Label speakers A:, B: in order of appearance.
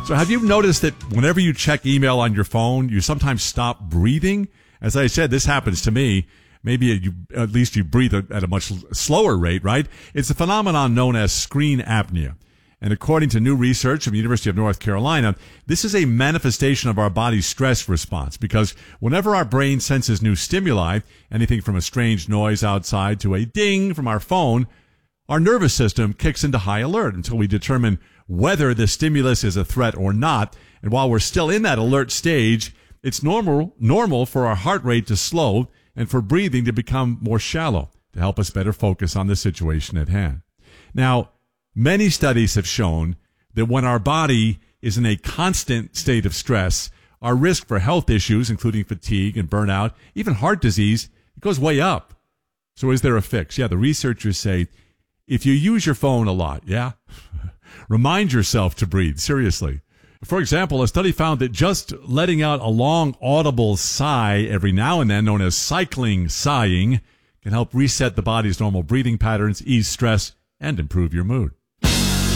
A: So have you noticed that whenever you check email on your phone, you sometimes stop breathing? As I said, this happens to me. Maybe at least you breathe at a much slower rate, right? It's a phenomenon known as screen apnea. And according to new research from the University of North Carolina, this is a manifestation of our body's stress response because whenever our brain senses new stimuli, anything from a strange noise outside to a ding from our phone, our nervous system kicks into high alert until we determine whether the stimulus is a threat or not. And while we're still in that alert stage, it's normal for our heart rate to slow and for breathing to become more shallow to help us better focus on the situation at hand. Now, many studies have shown that when our body is in a constant state of stress, our risk for health issues, including fatigue and burnout, even heart disease, it goes way up. So is there a fix? Yeah, the researchers say if you use your phone a lot, remind yourself to breathe, seriously. For example, a study found that just letting out a long, audible sigh every now and then, known as cycling sighing, can help reset the body's normal breathing patterns, ease stress, and improve your mood.